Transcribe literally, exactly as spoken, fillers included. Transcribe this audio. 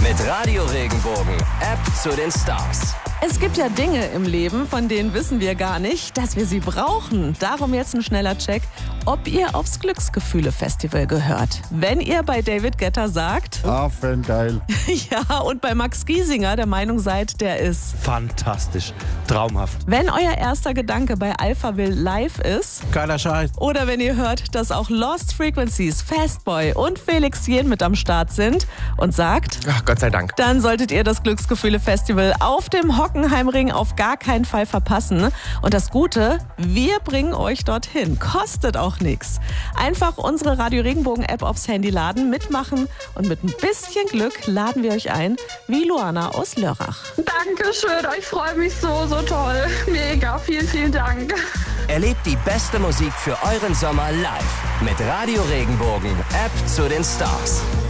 Mit Radio Regenbogen, App zu den Stars. Es gibt ja Dinge im Leben, von denen wissen wir gar nicht, dass wir sie brauchen. Darum jetzt ein schneller Check, ob ihr aufs Glücksgefühle-Festival gehört. Wenn ihr bei David Guetta sagt... Affengeil. Ja, und bei Max Giesinger der Meinung seid, der ist... Fantastisch. Traumhaft. Wenn euer erster Gedanke bei Alphaville live ist... Geiler Scheiß. Oder wenn ihr hört, dass auch Lost Frequencies, Fastboy und Felix Jähn mit am Start sind und sagt... Ach, Gott sei Dank. Dann solltet ihr das Glücksgefühle-Festival auf dem Hockenheimring auf gar keinen Fall verpassen. Und das Gute, wir bringen euch dorthin. Kostet auch nichts. Einfach unsere Radio Regenbogen-App aufs Handy laden, mitmachen und mit ein bisschen Glück laden wir euch ein, wie Luana aus Lörrach. Dankeschön, ich freue mich so, so toll. Mega, vielen, vielen Dank. Erlebt die beste Musik für euren Sommer live mit Radio Regenbogen, App zu den Stars.